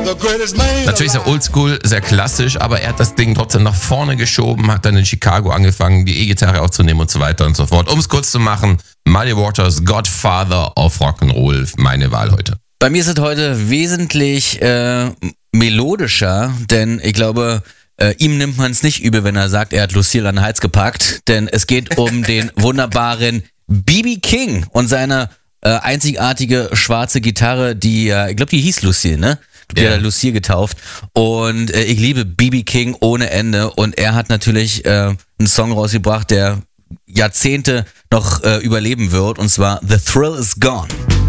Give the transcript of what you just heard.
Natürlich sehr oldschool, sehr klassisch, aber er hat das Ding trotzdem nach vorne geschoben, hat dann in Chicago angefangen, die E-Gitarre aufzunehmen und so weiter und so fort. Um es kurz zu machen, Muddy Waters, Godfather of Rock'n'Roll, meine Wahl heute. Bei mir ist es heute wesentlich melodischer, denn ich glaube, ihm nimmt man es nicht übel, wenn er sagt, er hat Lucille an den Hals gepackt, denn es geht um den wunderbaren B.B. King und seine einzigartige schwarze Gitarre, die, ich glaube, die hieß Lucille, ne? Die hat Lucille getauft und ich liebe B.B. King ohne Ende und er hat natürlich einen Song rausgebracht, der Jahrzehnte noch überleben wird, und zwar The Thrill Is Gone.